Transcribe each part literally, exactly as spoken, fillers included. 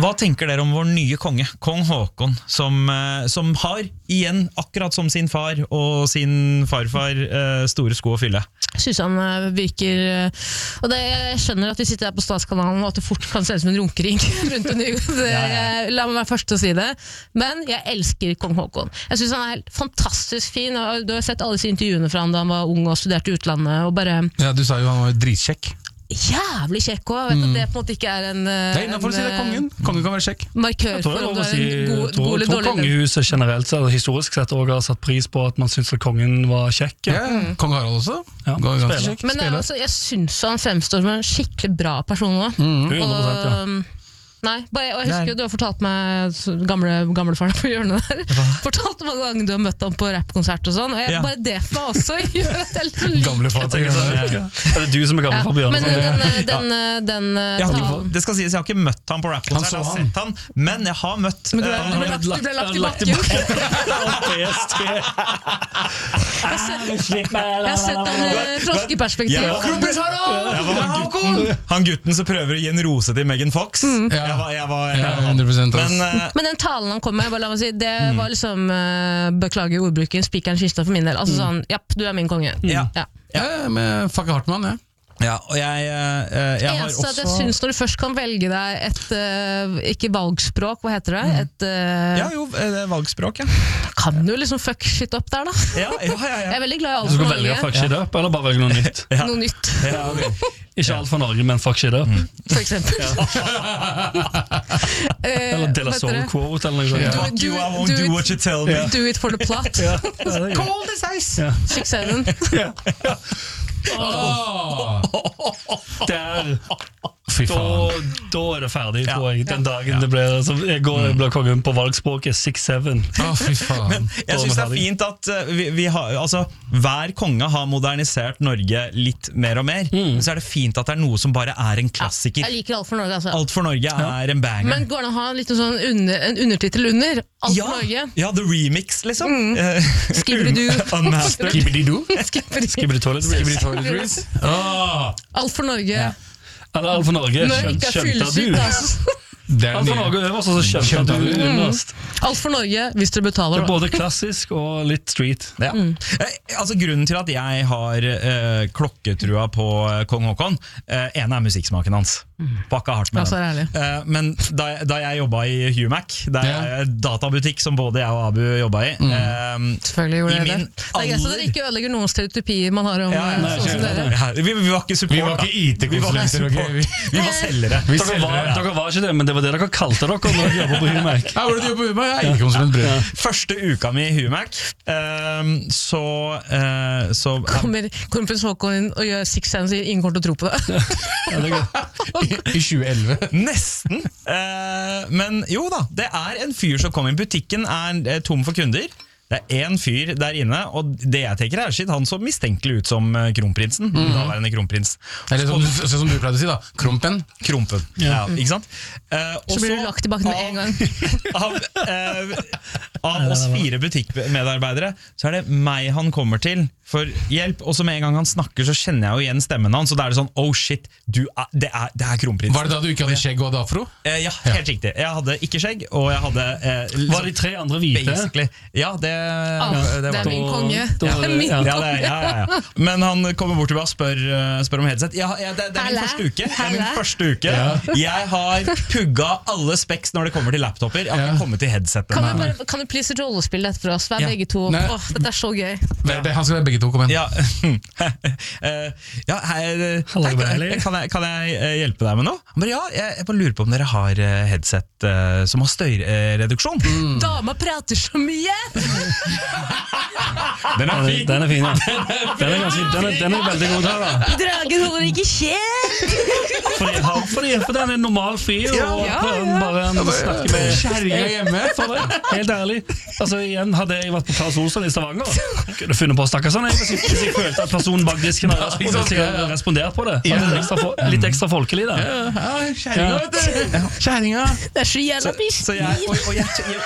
hva tenker dere om vår nye konge, kong Håkon, som, som har igjen, akkurat som sin far og sin farfar, store sko å fylle? Jeg synes han virker, og det, jeg skjønner at vi sitter her på Statskanalen og at det fort kan se ut som en runkering rundt en ny, det, jeg, la meg være først til å si det, men jeg elsker kong Håkon. Jeg synes han er helt fantastisk fin, og du har sett alle disse intervjuene fra han da han var ung og studerte i utlandet, og bare... Ja, du sa jo han var dritkjekk. Jævlig kjekk også, vet mm. at det på en måte ikke er en... Det er innenfor å si det, kongen. Kongen kan være kjekk. Markør for om du er en god, tror, god eller tror dårlig. kongehuset generelt, eller historisk sett, også har satt pris på at man synes at kongen var kjekk. Ja, ja. Mm. Kong Harald også. Ja, ganske kjekk. Men altså, jeg synes han fremstår som en skikkelig bra person også. Mm. hundre prosent, ja. Nei, bare, og jeg husker jo du har fortalt meg gamle, gamle far på hjørnet der fortalt mange ganger du har møtt ham på rappkonsert og sånn, og jeg, ja. bare det for meg også gjør at jeg litt gamle far på hjørnet. Er det du som er gamle far på hjørnet? Men den, den, den, den har, det skal sies, jeg har ikke møtt ham på rappkonsert, jeg har sett ham, men jeg har møtt men du, uh, du, ble lagt, du ble lagt i bakken jeg har sett den uh, froskeperspektiv han gutten som prøver å gi en rose til Megan Fox mm. Jeg var, jeg var, ja, hundre prosent men, uh, men den talen han kom med, bare la meg si, det mm. var liksom uh, beklager ordbruken, spikeren kista for min del. Altså sånn, japp, du er min konge. Mm. Ja. Ja. Ja, med Fucke Hartmann, ja. Ja, og jeg, uh, jeg har også... at jeg synes når du først kan velge deg et, uh, ikke valgspråk, hva heter det? Et, uh, ja, jo, uh, valgspråk, ja. Kan du liksom fuck shit up der da? Ja, ja, ja, ja. Jeg er veldig glad i alt for Norge. Du skal velge fuck shit up, eller bare velge noe nytt? Ja. Noe nytt. Ja, okay. Ikke alt for Norge, men fuck shit up. Mm. For eksempel. Eller De La Soul quote, eller noe sånt. Yeah. Fuck you, I won't do, do what you tell me. Yeah. Do it for the plot. Yeah. Cold as ice. Yeah. six seven. Yeah. Oh. Der da, da er det ferdig, ja. tror jeg. Den dagen ja. det blir altså, jeg går jeg blir kongen på valgspråket six seven. Oh, fy faen. Men jeg synes det er fint at uh, vi, vi har, altså, hver konge har modernisert Norge litt mer og mer. Mm. Så er det fint at det er noe som bare er en klassiker. Ja, jeg liker Alt for Norge, altså. Alt for Norge ja. er en banger. Men går det å ha litt sånn under, en undertitel under? Alt ja. for Norge? Ja, the remix, liksom. Mm. Skibidi-du. Unmastered. Skibidi-du? Skibidi-toiletries. Alt for Norge. Ja. Eller Alt for Norge, skjønte du? Alt for Norge øverst, og så skjønte du underst. Alt for Norge, hvis dere betaler. Det er både klassisk og litt street. Ja. Mm. Altså, grunnen til at jeg har uh, klokketrua på uh, kong Håkon, uh, ene er musikksmaken hans. Fucke hardt med ja, den. Uh, men da jeg, da jeg jobbet i Humac, det er ja. databutikk som både jeg og Abu jobbet i. Mm. Uh, Selvfølgelig gjorde jeg det. Det er greit at dere ikke ødelegger noen stereotypier man har om ja, nei, sånn som dere. Ja, vi, vi var ikke support. Vi var ikke I T-konsulenter. Vi, vi, vi var selgere. Vi dere, var, ja. dere var ikke det, men det var det dere kalte dere når dere jobbet på Humac. Ja, var det du jobbet på Humac? Jeg er I T-konsulent. Ja. Første uka mi i Humac, uh, så... Uh, så kommer prins Håkon inn og gjør six seven og sier ingen kommer til å tro på det. Ja, det I, I tjue elleve. Nesten. Uh, men jo da, det er en fyr som kommer inn. Butikken er uh, tom for kunder. Det er en fyr der inne, og det jeg tenker er shit, han så mistenkelig ut som uh, kronprinsen. Mm. Daværende kronprins. Eller som, som du pleide å si da, krompen. Krompen, ja, ja ikke sant? Uh, så blir du lagt i bakken med en gang. Av, uh, av oss fire butikkmedarbeidere, så er det meg han kommer til for hjelp, og så med en gang han snakker så kjenner jeg jo igjen stemmen hans, og da er det sånn, oh shit, du er, det, er, det er kronprinsen. Var det da du ikke hadde skjegg og hadde afro? Uh, ja, helt ja. riktig. Jeg hadde ikke skjegg, og jeg hadde... Uh, var de tre andre hvite? Basically. Ja, det... Ah, det, det er min konge. Da, da, det er min ja, konge. Det, ja, ja, ja. Men han kommer bort til meg og spør, spør om headset. Ja, ja, det, det er min Halle. første uke. Det er min første uke. Ja. Jeg har pugga alle specs når det kommer til laptoper. Jeg har ikke kommet til headsetet. Kan du, bare, kan du please rollespille dette for oss? Vær ja. begge to. Åh, dette er så gøy. Ja. Han skal være begge to, kom igjen. Ja, uh, ja her, hei, kan, jeg, kan jeg hjelpe deg med noe? Men ja, jeg, jeg bare lurer på om dere har headset uh, som har støyreduksjon. Mm. Dama prater så mye! Den er fin. Den er fin, ja. Den er, ganske, den er, den er veldig god her, da. Dragen holder ikke kjent! Fordi, fordi, for den er en normal fyr, ja, og ja, ja. bare snakke med kjæringa hjemme. For det, helt ærlig. Altså, igjen hadde jeg vært på Claes Olsson i Stavanger. Jeg kunne funnet på å snakke sånn, hvis jeg, hvis jeg følte at personen bak disken hadde respondert, hadde respondert på det. Ja. Ekstra, litt ekstra folkelig da. Ja, ja, kjæringa, vet du. Kjæringa. Det er så jævla piss. Så jeg, og, og jeg, jeg,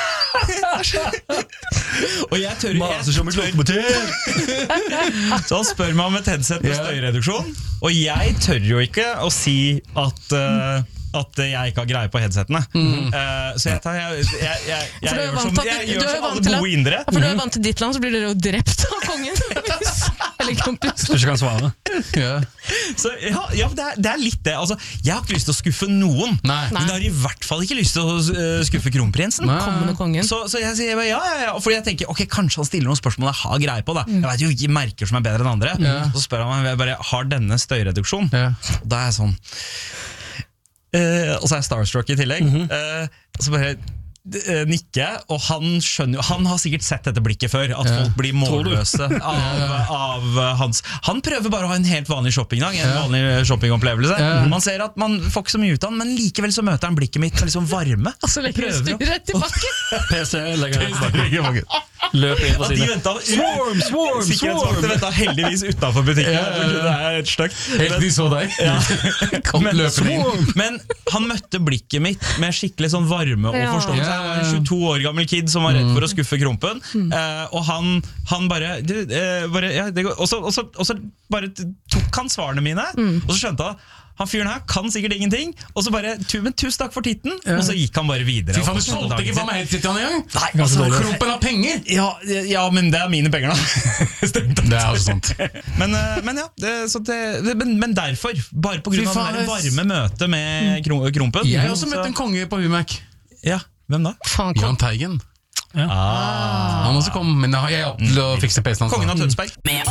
og jeg tør Maser som et lokomotiv. Så han spør meg om et headset med støyreduksjon, og jeg tør jo ikke å si at uh, at jeg ikke har greie på headsetene. Mm. Uh, så jeg, tar, jeg, jeg, jeg, jeg, jeg gjør som, jeg gjør som alle gode indre. Ja, for du er vant til ditt land, så blir dere jo drept av kongen. Eller kompis. Du ikke kan svare. Ja. Så ja, ja det, er, det er litt det. Altså, jeg har ikke lyst til å skuffe noen, Nei. men jeg har i hvert fall ikke lyst til å uh, skuffe kronprinsen. Kommende kongen. Så, så jeg sier ja, ja, ja, fordi jeg tenker, ok, kanskje han stiller noen spørsmål jeg har greie på. Da. Jeg vet jo ikke merker som er bedre enn andre. Ja. Så spør han meg bare, har denne støyreduksjon? Ja. Da er jeg sånn uh, og så er jeg starstruck i tillegg. Mm-hmm. uh, så bare uh, nikker, og han skjønner jo, han har sikkert sett dette blikket før, at ja. folk blir målløse av, av uh, hans. Han prøver bare å ha en helt vanlig shoppingdag, en ja. vanlig shoppingopplevelse. Ja. Man ser at man får ikke så mye ut av han, men likevel så møter han blikket mitt med liksom varme. Og så legger du rett i bakken. P C legger rett i bakken. Løp inn på sine. Swarm, swarm, swarm. De ventet heldigvis utenfor butikken. Ja, ja, ja. Det er et stygt. Helt de så deg. Ja. men, men han møtte blikket mitt med skikkelig sånn varme og forståelse. Jeg var en tjueto år gammel kid som var redd for å skuffe krompen. Mm. Uh, og han, han bare, du, uh, bare ja, det går, og, så, og, så, og så bare tok han svarene mine, mm. og så skjønte han han fyren her kan sikkert ingenting. Og så bare, men tusen takk for titten. Ja. Og så gikk han bare videre. Fy faen, du solgte ikke på meg helt sitt han en gang. Nei, altså, krompen har penger. Ja, ja, men det er mine penger da. Det er også sant. Men, men ja, det, så det, men, men derfor, bare på grunn av det varme møtet med krompen. Jeg har også møtt en konge på Humac. Ja, hvem da? Jan Teigen. Ja. Ah. Han også kom, men jeg hjalp til å fikse P C-en hans. Kongen av Tønsberg.